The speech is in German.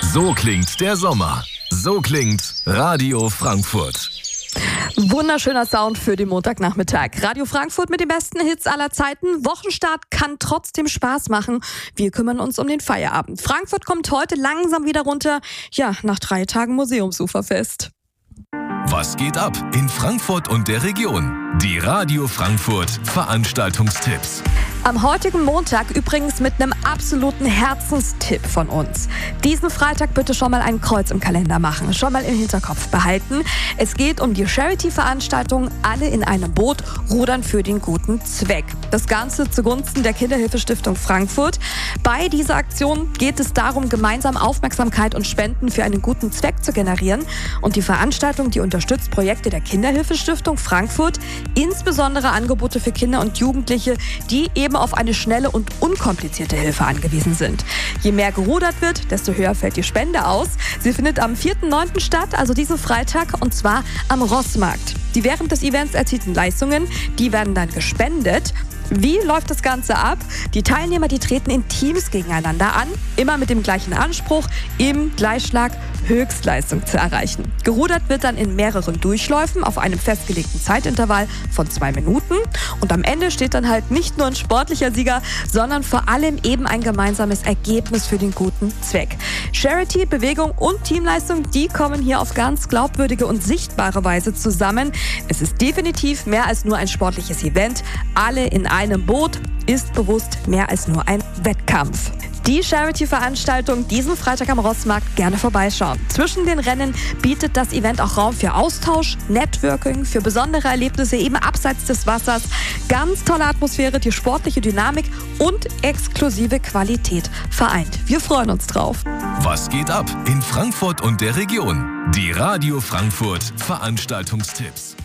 So klingt der Sommer. So klingt Radio Frankfurt. Wunderschöner Sound für den Montagnachmittag. Radio Frankfurt mit den besten Hits aller Zeiten. Wochenstart kann trotzdem Spaß machen. Wir kümmern uns um den Feierabend. Frankfurt kommt heute langsam wieder runter. Ja, nach 3 Tagen Museumsuferfest. Was geht ab in Frankfurt und der Region? Die Radio Frankfurt Veranstaltungstipps. Am heutigen Montag übrigens mit einem absoluten Herzenstipp von uns. Diesen Freitag bitte schon mal ein Kreuz im Kalender machen, schon mal im Hinterkopf behalten. Es geht um die Charity-Veranstaltung Alle in einem Boot, Rudern für den guten Zweck. Das Ganze zugunsten der Kinderhilfestiftung Frankfurt. Bei dieser Aktion geht es darum, gemeinsam Aufmerksamkeit und Spenden für einen guten Zweck zu generieren. Und die Veranstaltung, die unterstützt Projekte der Kinderhilfestiftung Frankfurt, insbesondere Angebote für Kinder und Jugendliche, die eben auf eine schnelle und unkomplizierte Hilfe angewiesen sind. Je mehr gerudert wird, desto höher fällt die Spende aus. Sie findet am 4.9. statt, also diesen Freitag, und zwar am Rossmarkt. Die während des Events erzielten Leistungen, die werden dann gespendet. Wie läuft das Ganze ab? Die Teilnehmer, die treten in Teams gegeneinander an, immer mit dem gleichen Anspruch, im Gleichschlag Höchstleistung zu erreichen. Gerudert wird dann in mehreren Durchläufen auf einem festgelegten Zeitintervall von 2 Minuten. Und am Ende steht dann halt nicht nur ein sportlicher Sieger, sondern vor allem eben ein gemeinsames Ergebnis für den guten Zweck. Charity, Bewegung und Teamleistung, die kommen hier auf ganz glaubwürdige und sichtbare Weise zusammen. Es ist definitiv mehr als nur ein sportliches Event. Alle in einem Boot ist bewusst mehr als nur ein Wettkampf. Die Charity-Veranstaltung diesen Freitag am Rossmarkt, gerne vorbeischauen. Zwischen den Rennen bietet das Event auch Raum für Austausch, Networking, für besondere Erlebnisse eben abseits des Wassers. Ganz tolle Atmosphäre, die sportliche Dynamik und exklusive Qualität vereint. Wir freuen uns drauf. Was geht ab in Frankfurt und der Region? Die Radio Frankfurt Veranstaltungstipps.